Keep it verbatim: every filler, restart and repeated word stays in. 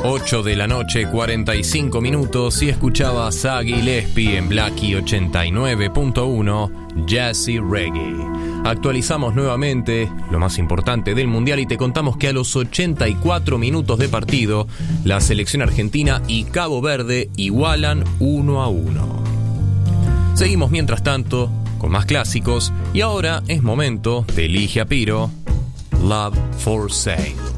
ocho de la noche, cuarenta y cinco minutos, y escuchaba Sag Gillespie en Blackie ochenta y nueve punto uno, Jazzy Reggae. Actualizamos nuevamente lo más importante del Mundial y te contamos que a los ochenta y cuatro minutos de partido, la selección argentina y Cabo Verde igualan uno a uno. Seguimos mientras tanto con más clásicos y ahora es momento de Ligia Piro, Love for Sale.